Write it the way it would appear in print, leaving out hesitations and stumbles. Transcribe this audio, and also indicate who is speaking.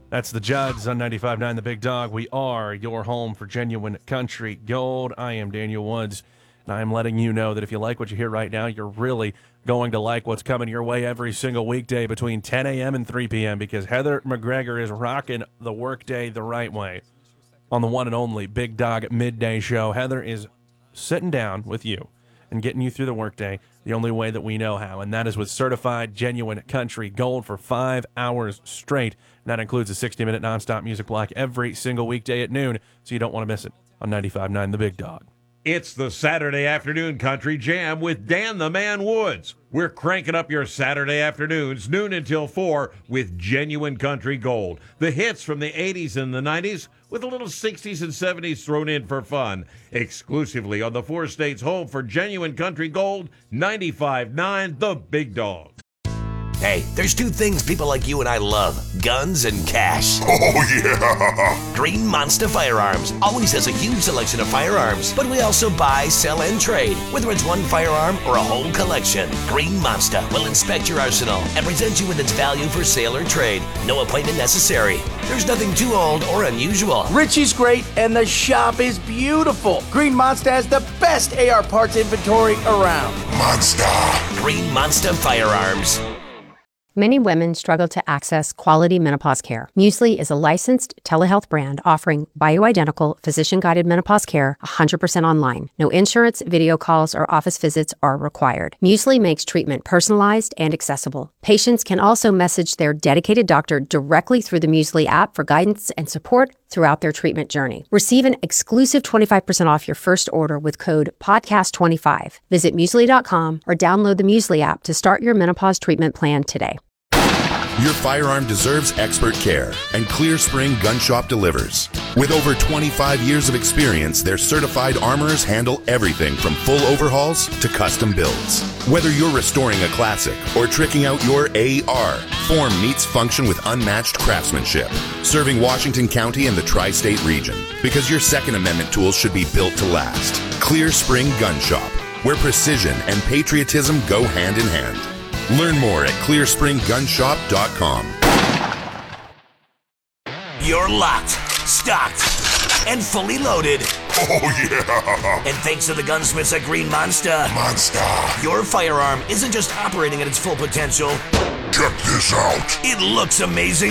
Speaker 1: That's the Judds on 95.9 The Big Dog. We are your home for genuine country gold. I am Daniel Woods, and I am letting you know that if you like what you hear right now, you're really going to like what's coming your way every single weekday between 10 a.m. and 3 p.m. because Heather McGregor is rocking the workday the right way on the one and only Big Dog Midday Show. Heather is sitting down with you and getting you through the workday the only way that we know how, and that is with certified genuine country gold for 5 hours straight. And that includes a 60-minute nonstop music block every single weekday at noon, so you don't want to miss it on 95.9 The Big Dog.
Speaker 2: It's the Saturday Afternoon Country Jam with Dan the Man Woods. We're cranking up your Saturday afternoons, noon until 4, with genuine country gold. The hits from the 80s and the 90s with a little 60s and 70s thrown in for fun. Exclusively on the 4 states home for genuine country gold, 95.9 The Big Dog.
Speaker 3: Hey, there's 2 things people like you and I love: guns and cash.
Speaker 4: Oh, yeah!
Speaker 3: Green Monster Firearms always has a huge selection of firearms, but we also buy, sell, and trade, whether it's one firearm or a whole collection. Green Monster will inspect your arsenal and present you with its value for sale or trade. No appointment necessary. There's nothing too old or unusual.
Speaker 5: Richie's great, and the shop is beautiful. Green Monster has the best AR parts inventory around.
Speaker 4: Monster!
Speaker 3: Green Monster Firearms.
Speaker 6: Many women struggle to access quality menopause care. Muesli is a licensed telehealth brand offering bioidentical, physician-guided menopause care 100% online. No insurance, video calls, or office visits are required. Muesli makes treatment personalized and accessible. Patients can also message their dedicated doctor directly through the Muesli app for guidance and support throughout their treatment journey. Receive an exclusive 25% off your first order with code PODCAST25. Visit Muesli.com or download the Muesli app to start your menopause treatment plan today.
Speaker 4: Your firearm deserves expert care, and Clear Spring Gun Shop delivers. With over 25 years of experience, their certified armorers handle everything from full overhauls to custom builds. Whether you're restoring a classic or tricking out your AR, form meets function with unmatched craftsmanship, serving Washington County and the tri-state region, because your Second Amendment tools should be built to last. Clear Spring Gun Shop, where precision and patriotism go hand in hand. Learn more at clearspringgunshop.com.
Speaker 3: You're locked, stocked, and fully loaded.
Speaker 4: Oh, yeah!
Speaker 3: And thanks to the gunsmiths at Green Monster, your firearm isn't just operating at its full potential.
Speaker 4: Check this out.
Speaker 3: It looks amazing.